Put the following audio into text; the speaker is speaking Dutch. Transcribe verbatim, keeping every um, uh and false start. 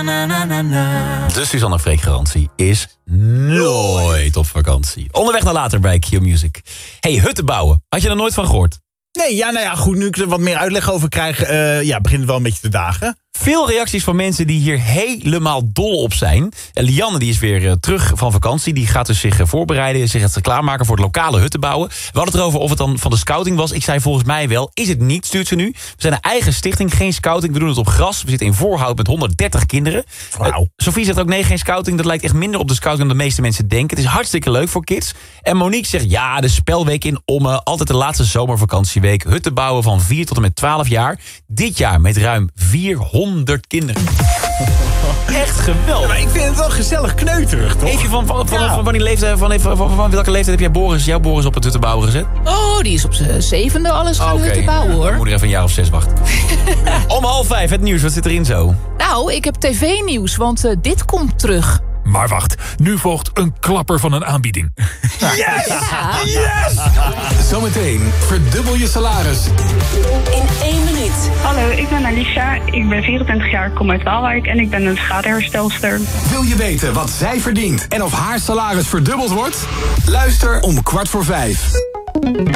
na, na, na, na. De Suzanne Freek garantie is nooit op vakantie. Onderweg naar later bij Q Music. Hey, hutten bouwen. Had je er nooit van gehoord? Nee, ja, nou ja, goed, nu ik er wat meer uitleg over krijg, uh, ja, begint het wel een beetje te dagen. Veel reacties van mensen die hier helemaal dol op zijn. En Lianne die is weer uh, terug van vakantie. Die gaat dus zich uh, voorbereiden, zich het klaarmaken voor het lokale hutten bouwen. We hadden het erover of het dan van de scouting was. Ik zei volgens mij wel, is het niet, stuurt ze nu. We zijn een eigen stichting, geen scouting. We doen het op gras. We zitten in Voorhout met honderddertig kinderen. Wauw. Uh, Sophie zegt ook nee, geen scouting. Dat lijkt echt minder op de scouting dan de meeste mensen denken. Het is hartstikke leuk voor kids. En Monique zegt ja, de spelweek in Ommen. Altijd de laatste zomervakantieweek. Hutten bouwen van vier tot en met twaalf jaar. Dit jaar met ruim vierhonderd kinderen. Echt geweldig. Ja, maar ik vind het wel gezellig kneuterig, toch? Even van, van, van, Ja. van, van, die leeftijd, van, van, van, van welke leeftijd heb jij Boris, jouw Boris op het hutten bouwen gezet? Oh, die is op zijn zevende alles gaan Oké. hutten bouwen, hoor. Dan moet er even een jaar of zes wachten. Om half vijf, het nieuws. Wat zit erin zo? Nou, ik heb tv-nieuws, want uh, dit komt terug. Maar wacht, nu volgt een klapper van een aanbieding. Yes! Ja. Yes! Zometeen verdubbel je salaris. In één minuut. Hallo, ik ben Alicia. Ik ben vierentwintig jaar, kom uit Waalwijk en ik ben een schadeherstelster. Wil je weten wat zij verdient en of haar salaris verdubbeld wordt? Luister om kwart voor vijf.